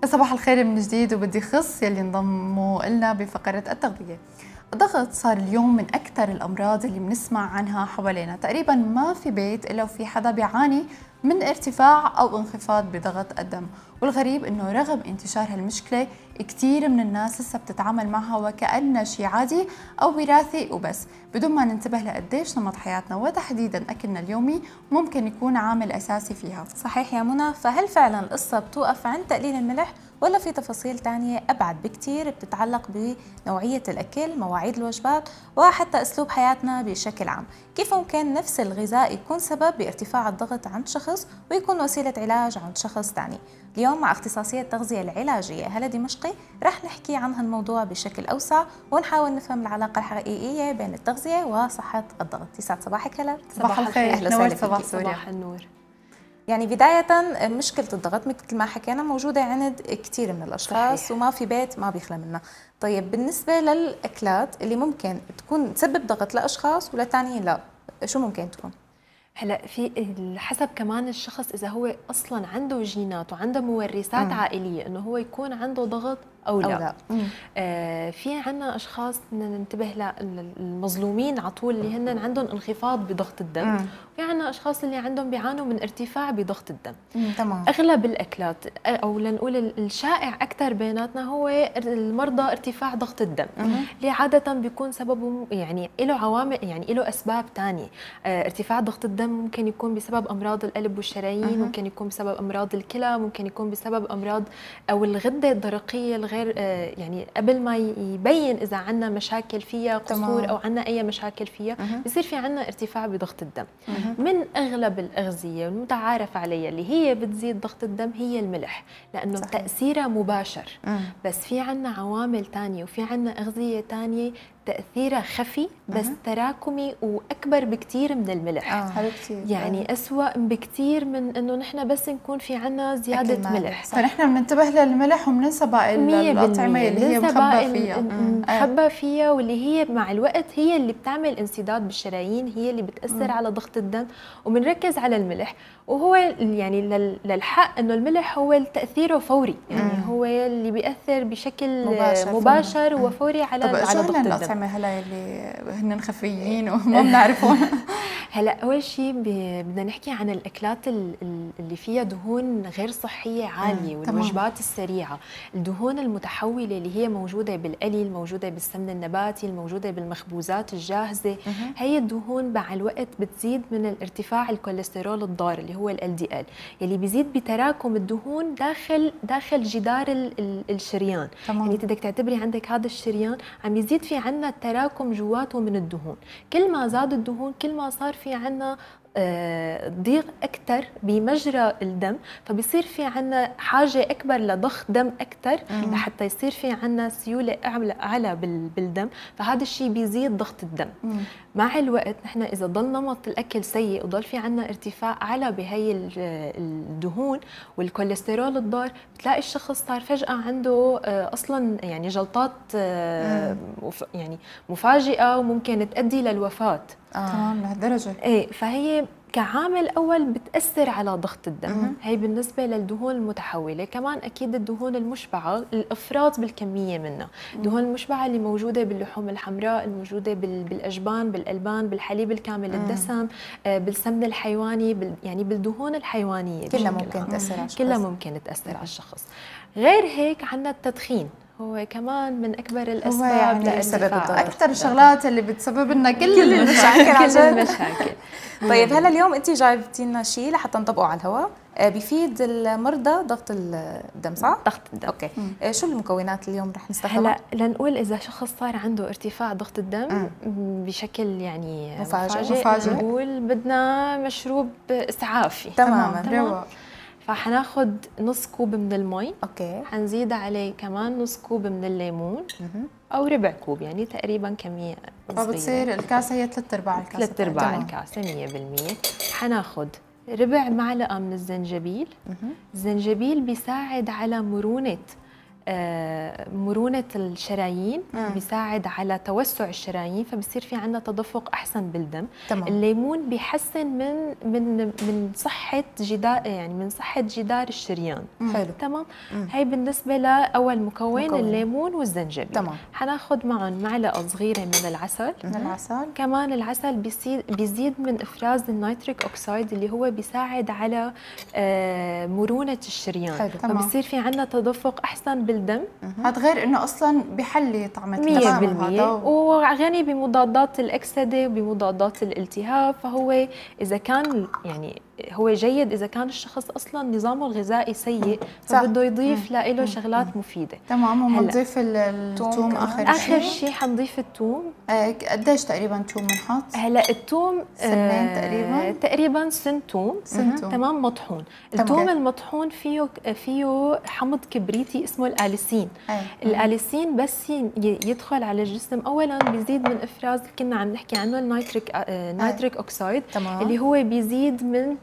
صباح الخير من جديد، وبدي خص يلي انضموا لنا بفقرة التغذية. الضغط صار اليوم من أكثر الأمراض اللي بنسمع عنها حوالينا، تقريبا ما في بيت إلا وفي حدا بيعاني من ارتفاع أو انخفاض بضغط الدم. والغريب إنه رغم انتشار هالمشكلة كثير من الناس لسه بتتعامل معها وكأنه شيء عادي أو وراثي وبس، بدون ما ننتبه لقديش نمط حياتنا وتحديدا أكلنا اليومي ممكن يكون عامل أساسي فيها. صحيح يا منى، فهل فعلا القصة بتوقف عند تقليل الملح ولا في تفاصيل تانية أبعد بكتير بتتعلق بنوعية الأكل، مواعيد الوجبات، وحتى أسلوب حياتنا بشكل عام؟ كيف ممكن نفس الغذاء يكون سبب بارتفاع الضغط عند شخص ويكون وسيلة علاج عند شخص تاني؟ اليوم مع اختصاصية التغذية العلاجية هلا دمشقي رح نحكي عن هالموضوع بشكل أوسع ونحاول نفهم العلاقة الحقيقية بين التغذية وصحة الضغط. يسعد صباحك هلا. صباح الخير، نور صباح سوريا. صباح النور. يعني بداية مشكلة الضغط مثل ما حكينا موجودة عند كثير من الأشخاص، صحيح. وما في بيت ما بيخلى منها. طيب بالنسبة للأكلات اللي ممكن تكون تسبب ضغط لأشخاص ولتانيين لا، شو ممكن تكون؟ هلا في حسب كمان الشخص اذا هو اصلا عنده جينات وعنده مورثات عائليه انه هو يكون عنده ضغط او لا. في عنا اشخاص بدنا ننتبه للمظلومين على طول اللي هن عندهم انخفاض بضغط الدم، في عنا اشخاص اللي عندهم بيعانوا من ارتفاع بضغط الدم. تمام. اغلب الاكلات او لنقول الشائع اكثر بيناتنا هو المرضى ارتفاع ضغط الدم اللي عاده بيكون سببه يعني له عوامل، يعني له اسباب ثانيه. ارتفاع ضغط الدم ممكن يكون بسبب امراض القلب والشرايين، ممكن يكون بسبب امراض الكلى، ممكن يكون بسبب امراض او الغده الدرقيه الغير يعني قبل ما يبين اذا عندنا مشاكل فيها قصور او عندنا اي مشاكل فيها بصير في عندنا ارتفاع بضغط الدم. من اغلب الاغذيه المتعارف عليها اللي هي بتزيد ضغط الدم هي الملح، لانه صحيح. تاثيرها مباشر. بس في عندنا عوامل ثانيه وفي عندنا اغذيه ثانيه تأثيرها خفي بس تراكمي وأكبر بكتير من الملح. حلو كتير. يعني أسوأ بكتير من إنه نحن بس نكون في عنا زيادة ملح. فنحن بننتبه للملح وبننسى باقي الأطعمة اللي هي مخبى فيها. مخبى فيها واللي هي مع الوقت هي اللي بتعمل انسداد بالشرايين، هي اللي بتأثر على ضغط الدم، وبنركز على الملح. وهو يعني للحق إنه الملح هو تأثيره فوري، يعني هو اللي بيأثر بشكل مباشر وفوري على ضغط الدم. هلا اللي هن خفيين وما بنعرفهم. هلا اول شيء بدنا نحكي عن الاكلات اللي فيها دهون غير صحيه عاليه والوجبات السريعه. الدهون المتحوله اللي هي موجوده بالقلي، الموجوده بالسمن النباتي، الموجوده بالمخبوزات الجاهزه، هي الدهون مع الوقت بتزيد من الارتفاع الكوليسترول الضار اللي هو ال LDL يلي بيزيد بتراكم الدهون داخل جدار الشريان. يعني انت بدك تعتبري عندك هذا الشريان عم يزيد في عنا التراكم جواته من الدهون. كل ما زاد الدهون كل ما صار في عنا ضيق أكثر بمجرى الدم، فبيصير في عنا حاجة أكبر لضخ دم أكثر لحتى يصير في عنا سيولة أعلى بالدم، فهذا الشيء بيزيد ضغط الدم. مع الوقت نحن إذا ضل نمط الأكل سيء وضل في عنا ارتفاع أعلى بهي الدهون والكوليسترول الضار، بتلاقي الشخص صار فجأة عنده أصلا يعني جلطات يعني مفاجئة وممكن تؤدي للوفاة. تمام لهالدرجة. ايه، فهي كعامل اول بتاثر على ضغط الدم. هي بالنسبه للدهون المتحوله. كمان اكيد الدهون المشبعه الافراط بالكميه منها. الدهون المشبعه اللي موجوده باللحوم الحمراء، الموجوده بالاجبان، بالالبان، بالحليب الكامل الدسم، بالسمن الحيواني، يعني بالدهون الحيوانيه كلها ممكن تاثر على الشخص. كلها ممكن تاثر على الشخص. غير هيك عندنا التدخين، هو كمان من أكبر الأسباب يعني لارتفاع أكثر الشغلات اللي بتسبب لنا كل المشاكل. طيب هلا اليوم أنت جايبتي لنا شيء لحتى نطبقه على الهواء بيفيد المرضى ضغط الدم، صح؟ ضغط الدم. أوكي. شو المكونات اليوم رح نستخدمها؟ هلا لنقول إذا شخص صار عنده ارتفاع ضغط الدم بشكل يعني مفاجئ، نقول بدنا مشروب إسعافي. تماما. فحناخد نص كوب من المي. اوكي. حنزيد عليه كمان نص كوب من الليمون او ربع كوب، يعني تقريبا كميه صغيره. فبتصير الكاسه هي 3/4 الكاسه. 3/4 الكاسه 100%. حناخد ربع معلقه من الزنجبيل. الزنجبيل بيساعد على مرونه مرونة الشرايين، بيساعد على توسع الشرايين، فبصير في عندنا تدفق أحسن بالدم. تمام. الليمون بيحسن من صحة جدار، يعني من صحة جدار الشريان. حلو. تمام. هي بالنسبة لأول مكون الليمون والزنجبيل. تمام. حناخد معهم معلقة صغيرة من العسل. كمان العسل بيزيد من إفراز النيتريك أوكسيد اللي هو بيساعد على مرونة الشريان. حلو. فبصير في عندنا تدفق أحسن بالدم. هذا غير إنه أصلاً بحلي طعمة 100%، وغني بمضادات الأكسدة وبمضادات الالتهاب. فهو إذا كان يعني هو جيد إذا كان الشخص أصلاً نظامه الغذائي سيء، فبده يضيف له شغلات مفيدة. تمام. ومنضيف الثوم آخر شيء حنضيف الثوم. قديش تقريباً ثوم بنحط؟ هلا الثوم سنين تقريباً سن ثوم. تمام. مطحون. الثوم المطحون فيه حمض كبريتي اسمه الاليسين. الاليسين بس يدخل على الجسم أولاً بيزيد من إفراز اللي كنا عم نحكي عنه النيتريك أوكسيد، اللي هو بيزيد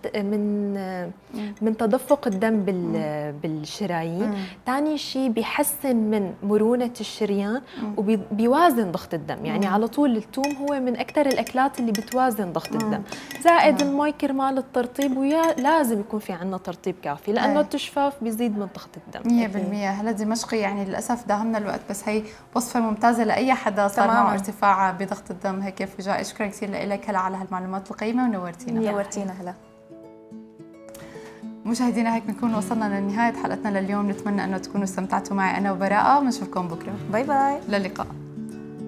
من تدفق الدم بالشرايين. ثاني شيء بيحسن من مرونة الشريان وبيوازن ضغط الدم. يعني على طول الثوم هو من أكثر الأكلات اللي بتوازن ضغط الدم. زائد المي كرمال الترطيب، لازم يكون في عندنا ترطيب كافي لأنه التجفاف بيزيد من ضغط الدم 100%. هلا دمشقي يعني للأسف داهمنا الوقت، بس هي وصفة ممتازة لأي حدا صار معه ارتفاع بضغط الدم هيك فجأة. شكرا كثير لك هلا على هالمعلومات القيمة، ونورتينا. هلا مشاهدينا، هيك بنكون وصلنا لنهاية حلقتنا لليوم. نتمنى أنه تكونوا استمتعتوا معي أنا وبراءة. بنشوفكم بكرة. باي باي. للقاء.